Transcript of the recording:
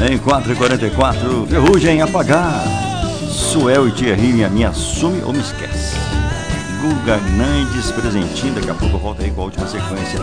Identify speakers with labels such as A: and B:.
A: Em 4h44, Ferrugem apagar. Suel e Thierry, a minha assume ou me esquece. Guga Nandes, presentinho. Daqui a pouco eu volto aí com a última sequência